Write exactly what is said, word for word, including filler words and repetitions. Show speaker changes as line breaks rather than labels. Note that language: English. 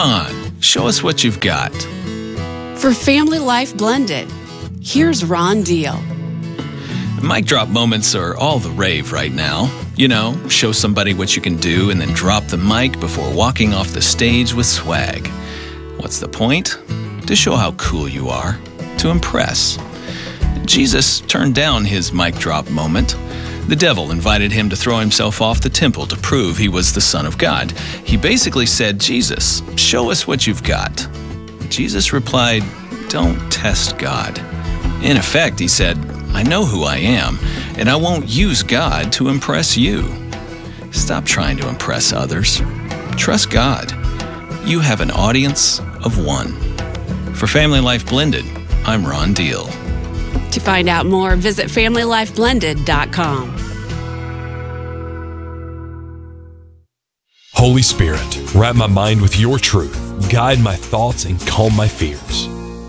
on, show us what you've got.
For Family Life Blended, here's Ron Deal.
Mic drop moments are all the rave right now. You know, show somebody what you can do and then drop the mic before walking off the stage with swag. What's the point? To show how cool you are, to impress. Jesus turned down his mic drop moment. The devil invited him to throw himself off the temple to prove he was the Son of God. He basically said, Jesus, show us what you've got. Jesus replied, don't test God. In effect, he said, I know who I am, and I won't use God to impress you. Stop trying to impress others. Trust God. You have an audience of one. For Family Life Blended, I'm Ron Deal.
To find out more, visit family life blended dot com.
Holy Spirit, wrap my mind with your truth, guide my thoughts, and calm my fears.